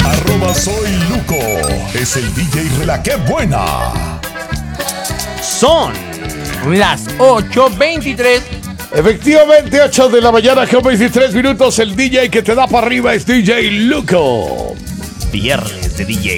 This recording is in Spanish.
Soy Luco. Es el DJ Rela. ¡Qué buena! Son las 8:23. Efectivamente, 8 de la mañana con 23 minutos. El DJ que te da para arriba es DJ Luco. Viernes de DJ